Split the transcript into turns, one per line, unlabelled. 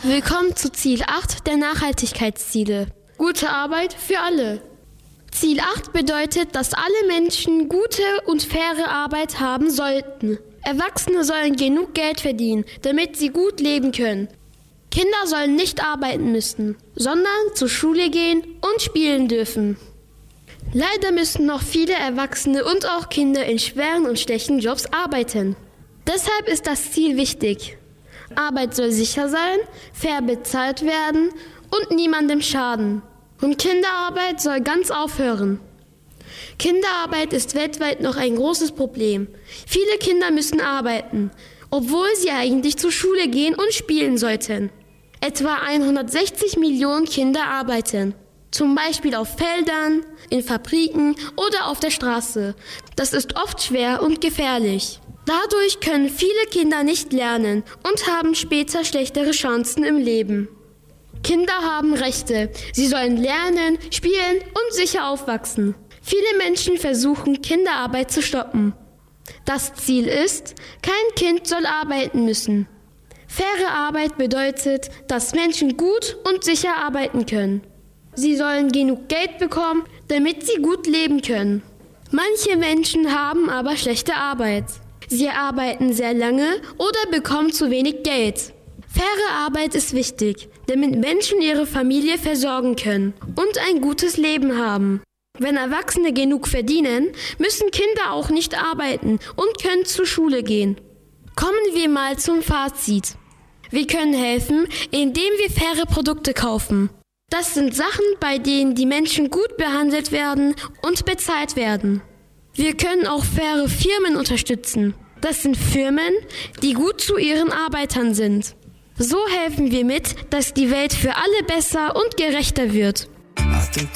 Willkommen zu Ziel 8 der Nachhaltigkeitsziele. Gute Arbeit für alle. Ziel 8 bedeutet, dass alle Menschen gute und faire Arbeit haben sollten. Erwachsene sollen genug Geld verdienen, damit sie gut leben können. Kinder sollen nicht arbeiten müssen, sondern zur Schule gehen und spielen dürfen. Leider müssen noch viele Erwachsene und auch Kinder in schweren und schlechten Jobs arbeiten. Deshalb ist das Ziel wichtig. Arbeit soll sicher sein, fair bezahlt werden und niemandem schaden. Und Kinderarbeit soll ganz aufhören. Kinderarbeit ist weltweit noch ein großes Problem. Viele Kinder müssen arbeiten, obwohl sie eigentlich zur Schule gehen und spielen sollten. Etwa 160 Millionen Kinder arbeiten. Zum Beispiel auf Feldern, in Fabriken oder auf der Straße. Das ist oft schwer und gefährlich. Dadurch können viele Kinder nicht lernen und haben später schlechtere Chancen im Leben. Kinder haben Rechte. Sie sollen lernen, spielen und sicher aufwachsen. Viele Menschen versuchen, Kinderarbeit zu stoppen. Das Ziel ist, kein Kind soll arbeiten müssen. Faire Arbeit bedeutet, dass Menschen gut und sicher arbeiten können. Sie sollen genug Geld bekommen, damit sie gut leben können. Manche Menschen haben aber schlechte Arbeit. Sie arbeiten sehr lange oder bekommen zu wenig Geld. Faire Arbeit ist wichtig, damit Menschen ihre Familie versorgen können und ein gutes Leben haben. Wenn Erwachsene genug verdienen, müssen Kinder auch nicht arbeiten und können zur Schule gehen. Kommen wir mal zum Fazit. Wir können helfen, indem wir faire Produkte kaufen. Das sind Sachen, bei denen die Menschen gut behandelt werden und bezahlt werden. Wir können auch faire Firmen unterstützen. Das sind Firmen, die gut zu ihren Arbeitern sind. So helfen wir mit, dass die Welt für alle besser und gerechter wird.
I think